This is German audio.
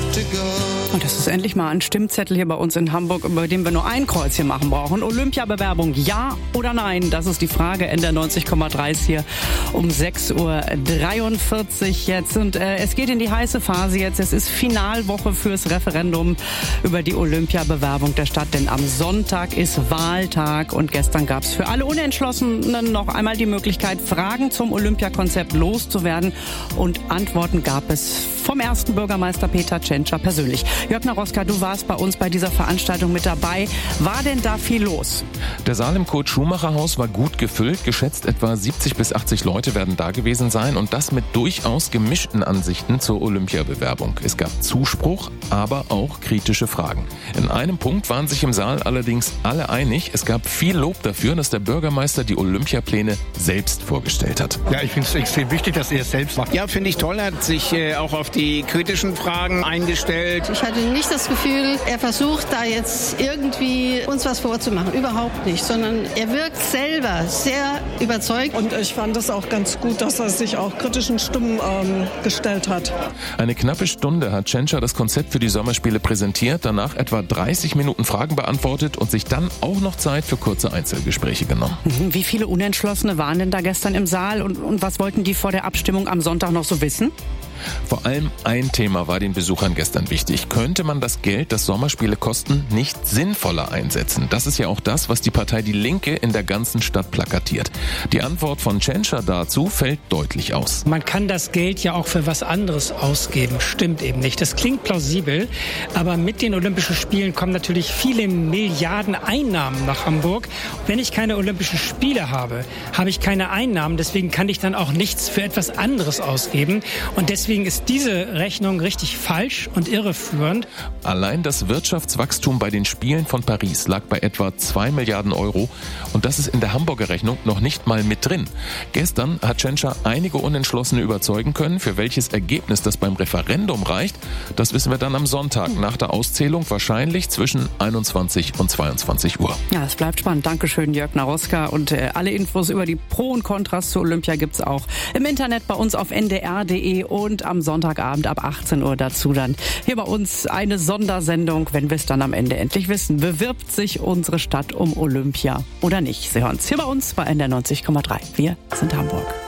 Und das ist endlich mal ein Stimmzettel hier bei uns in Hamburg, über den wir nur ein Kreuzchen machen brauchen. Olympiabewerbung, ja oder nein? Das ist die Frage. NDR 90,3 ist hier um 6.43 Uhr jetzt. Und es geht in die heiße Phase jetzt. Es ist Finalwoche fürs Referendum über die Olympiabewerbung der Stadt. Denn am Sonntag ist Wahltag. Und gestern gab es für alle Unentschlossenen noch einmal die Möglichkeit, Fragen zum Olympiakonzept loszuwerden. Und Antworten gab es vom ersten Bürgermeister Peter Tschentscher persönlich. Jörg Naroska, du warst bei uns bei dieser Veranstaltung mit dabei. War denn da viel los? Der Saal im Kurt-Schumacher-Haus war gut gefüllt. Geschätzt etwa 70 bis 80 Leute werden da gewesen sein. Und das mit durchaus gemischten Ansichten zur Olympiabewerbung. Es gab Zuspruch, aber auch kritische Fragen. In einem Punkt waren sich im Saal allerdings alle einig. Es gab viel Lob dafür, dass der Bürgermeister die Olympiapläne selbst vorgestellt hat. Ja, ich finde es extrem wichtig, dass er es selbst macht. Ja, finde ich toll. Er hat sich auch auf die kritischen Fragen eingestellt. Ich hatte nicht das Gefühl, er versucht da jetzt irgendwie uns was vorzumachen. Überhaupt nicht, sondern er wirkt selber sehr überzeugt. Und ich fand es auch ganz gut, dass er sich auch kritischen Stimmen gestellt hat. Eine knappe Stunde hat Tschentscher das Konzept für die Sommerspiele präsentiert, danach etwa 30 Minuten Fragen beantwortet und sich dann auch noch Zeit für kurze Einzelgespräche genommen. Wie viele Unentschlossene waren denn da gestern im Saal und was wollten die vor der Abstimmung am Sonntag noch so wissen? Vor allem ein Thema war den Besuchern gestern wichtig. Könnte man das Geld, das Sommerspiele kosten, nicht sinnvoller einsetzen? Das ist ja auch das, was die Partei Die Linke in der ganzen Stadt plakatiert. Die Antwort von Tschentscher dazu fällt deutlich aus. Man kann das Geld ja auch für was anderes ausgeben. Stimmt eben nicht. Das klingt plausibel, aber mit den Olympischen Spielen kommen natürlich viele Milliarden Einnahmen nach Hamburg. Wenn ich keine Olympischen Spiele habe, habe ich keine Einnahmen. Deswegen kann ich dann auch nichts für etwas anderes ausgeben. Und deswegen ist diese Rechnung richtig falsch und irreführend. Allein das Wirtschaftswachstum bei den Spielen von Paris lag bei etwa 2 Milliarden Euro und das ist in der Hamburger Rechnung noch nicht mal mit drin. Gestern hat Tschentscher einige Unentschlossene überzeugen können. Für welches Ergebnis das beim Referendum reicht, das wissen wir dann am Sonntag nach der Auszählung, wahrscheinlich zwischen 21 und 22 Uhr. Ja, es bleibt spannend. Dankeschön, Jörg Naroska. Und alle Infos über die Pro und Kontras zu Olympia gibt's auch im Internet bei uns auf ndr.de und am Sonntagabend ab 18 Uhr dazu dann hier bei uns eine Sondersendung, wenn wir es dann am Ende endlich wissen. Bewirbt sich unsere Stadt um Olympia oder nicht? Sie hören es hier bei uns bei NDR 90,3. Wir sind Hamburg.